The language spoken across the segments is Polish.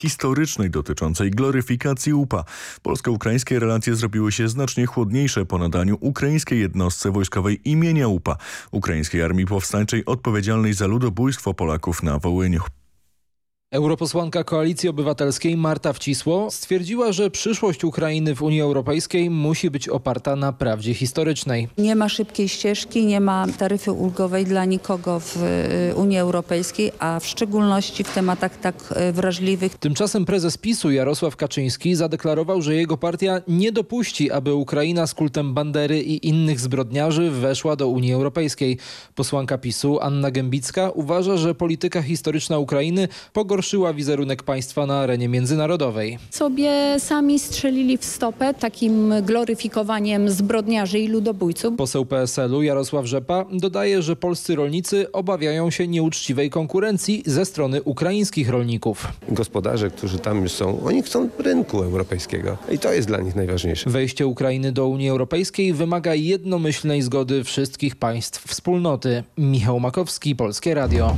historycznej dotyczącej gloryfikacji UPA. Polsko-ukraińskie relacje zrobiły się znacznie chłodniejsze po nadaniu ukraińskiej jednostce wojskowej imienia UPA, ukraińskiej armii powstańczej odpowiedzialnej za ludobójstwo Polaków na Wołyniu. Europosłanka Koalicji Obywatelskiej Marta Wcisło stwierdziła, że przyszłość Ukrainy w Unii Europejskiej musi być oparta na prawdzie historycznej. Nie ma szybkiej ścieżki, nie ma taryfy ulgowej dla nikogo w Unii Europejskiej, a w szczególności w tematach tak wrażliwych. Tymczasem prezes PiS-u Jarosław Kaczyński zadeklarował, że jego partia nie dopuści, aby Ukraina z kultem Bandery i innych zbrodniarzy weszła do Unii Europejskiej. Posłanka PiS-u Anna Gębicka uważa, że polityka historyczna Ukrainy pogorszyła wizerunek państwa na arenie międzynarodowej. Sobie sami strzelili w stopę takim gloryfikowaniem zbrodniarzy i ludobójców. Poseł PSL-u Jarosław Rzepa dodaje, że polscy rolnicy obawiają się nieuczciwej konkurencji ze strony ukraińskich rolników. Gospodarze, którzy tam już są, oni chcą rynku europejskiego i to jest dla nich najważniejsze. Wejście Ukrainy do Unii Europejskiej wymaga jednomyślnej zgody wszystkich państw wspólnoty. Michał Makowski, Polskie Radio.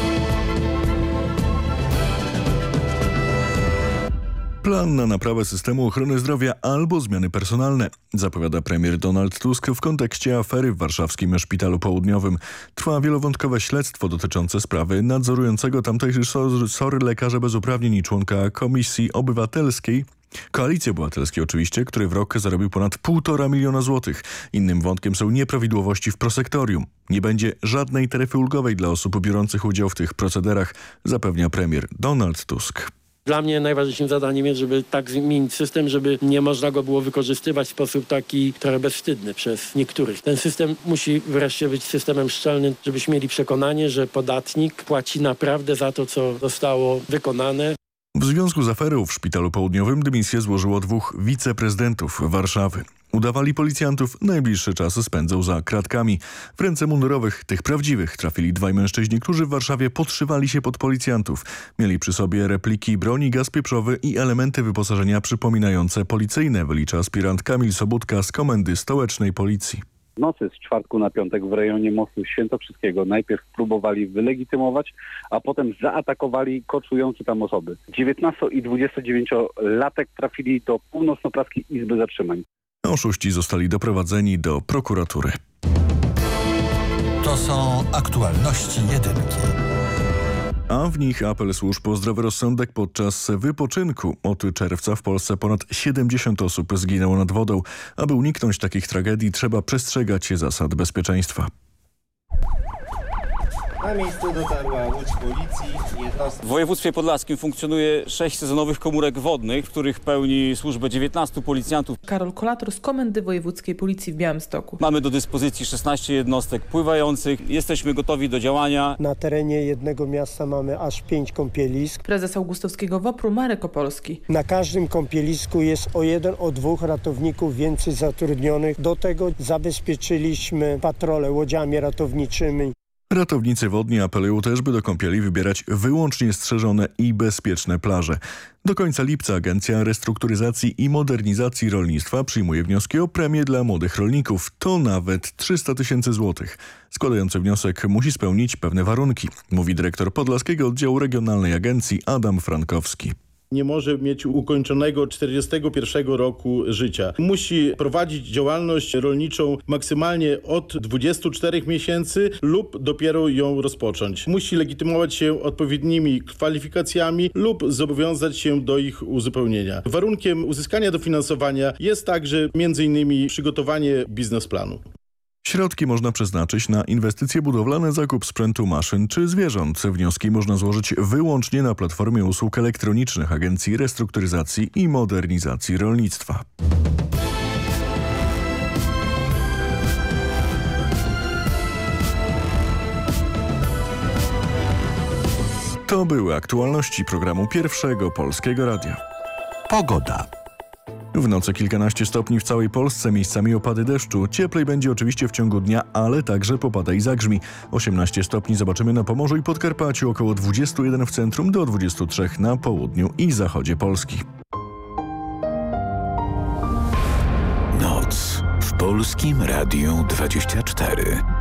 Plan na naprawę systemu ochrony zdrowia albo zmiany personalne, zapowiada premier Donald Tusk w kontekście afery w warszawskim Szpitalu Południowym. Trwa wielowątkowe śledztwo dotyczące sprawy nadzorującego tamtejszy SOR lekarza bez uprawnień i członka Komisji Obywatelskiej, Koalicji Obywatelskiej oczywiście, który w rok zarobił ponad 1,5 miliona złotych. Innym wątkiem są nieprawidłowości w prosektorium. Nie będzie żadnej taryfy ulgowej dla osób biorących udział w tych procederach, zapewnia premier Donald Tusk. Dla mnie najważniejszym zadaniem jest, żeby tak zmienić system, żeby nie można go było wykorzystywać w sposób taki trochę bezwstydny przez niektórych. Ten system musi wreszcie być systemem szczelnym, żebyśmy mieli przekonanie, że podatnik płaci naprawdę za to, co zostało wykonane. W związku z aferą w Szpitalu Południowym dymisję złożyło 2 wiceprezydentów Warszawy. Udawali policjantów, najbliższy czas spędzą za kratkami. W ręce mundurowych, tych prawdziwych, trafili 2 mężczyźni, którzy w Warszawie podszywali się pod policjantów. Mieli przy sobie repliki broni, gaz pieprzowy i elementy wyposażenia przypominające policyjne, wylicza aspirant Kamil Sobudka z Komendy Stołecznej Policji. W nocy z czwartku na piątek w rejonie mostu Świętokrzyskiego najpierw próbowali wylegitymować, a potem zaatakowali koczujące tam osoby. 19 i 29-latek trafili do Północnopraskiej Izby Zatrzymań. Oszuści zostali doprowadzeni do prokuratury. To są aktualności jedynki. A w nich apel służb o zdrowy rozsądek podczas wypoczynku. Od czerwca w Polsce ponad 70 osób zginęło nad wodą. Aby uniknąć takich tragedii, trzeba przestrzegać się zasad bezpieczeństwa. Na miejsce dotarła łódź policji. W województwie podlaskim funkcjonuje 6 sezonowych komórek wodnych, w których pełni służbę 19 policjantów. Karol Kolator z Komendy Wojewódzkiej Policji w Białymstoku. Mamy do dyspozycji 16 jednostek pływających. Jesteśmy gotowi do działania. Na terenie jednego miasta mamy aż 5 kąpielisk. Prezes Augustowskiego WOPR-u Marek Opolski. Na każdym kąpielisku jest o 1, o 2 ratowników więcej zatrudnionych. Do tego zabezpieczyliśmy patrole łodziami ratowniczymi. Ratownicy wodni apelują też, by do kąpieli wybierać wyłącznie strzeżone i bezpieczne plaże. Do końca lipca Agencja Restrukturyzacji i Modernizacji Rolnictwa przyjmuje wnioski o premię dla młodych rolników. To nawet 300 000 złotych. Składający wniosek musi spełnić pewne warunki, mówi dyrektor Podlaskiego Oddziału Regionalnej Agencji Adam Frankowski. Nie może mieć ukończonego 41 roku życia. Musi prowadzić działalność rolniczą maksymalnie od 24 miesięcy lub dopiero ją rozpocząć. Musi legitymować się odpowiednimi kwalifikacjami lub zobowiązać się do ich uzupełnienia. Warunkiem uzyskania dofinansowania jest także m.in. przygotowanie biznesplanu. Środki można przeznaczyć na inwestycje budowlane, zakup sprzętu, maszyn czy zwierząt. Wnioski można złożyć wyłącznie na platformie usług elektronicznych Agencji Restrukturyzacji i Modernizacji Rolnictwa. To były aktualności programu Pierwszego Polskiego Radia. Pogoda. W nocy kilkanaście stopni w całej Polsce, miejscami opady deszczu. Cieplej będzie oczywiście w ciągu dnia, ale także popada i zagrzmi. 18 stopni zobaczymy na Pomorzu i Podkarpaciu, około 21 w centrum, do 23 na południu i zachodzie Polski. Noc w Polskim Radiu 24.